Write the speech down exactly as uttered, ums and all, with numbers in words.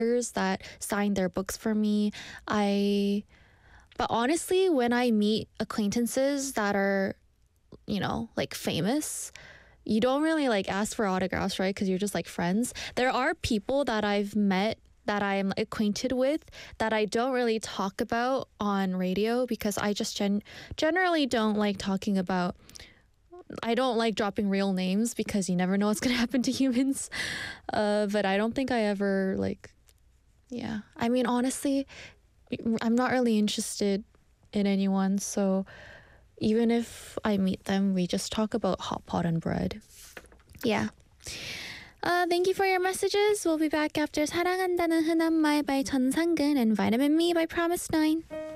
that sign their books for me. I but honestly, when I meet acquaintances that are, you know, like famous, you don't really like ask for autographs, right? Because you're just like friends. There are people that I've met that I'm acquainted with that I don't really talk about on radio because I just gen- generally don't like talking about. I don't like dropping real names because you never know what's gonna happen to humans. Uh, but I don't think I ever like. Yeah, I mean, honestly, I'm not really interested in anyone, so even if I meet them, we just talk about hot pot and bread. Yeah. Uh, thank you for your messages. We'll be back after 사랑한다는 흔한 말 by 전상근 and Vitamin Me by Promise Nine.